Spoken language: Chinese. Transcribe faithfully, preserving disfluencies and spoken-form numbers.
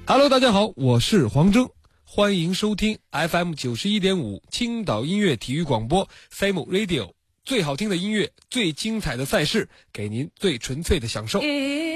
Hello， 大家好，我是黄峥，欢迎收听 F M 九十一点五 青岛音乐体育广播 S A M Radio， 最好听的音乐，最精彩的赛事，给您最纯粹的享受。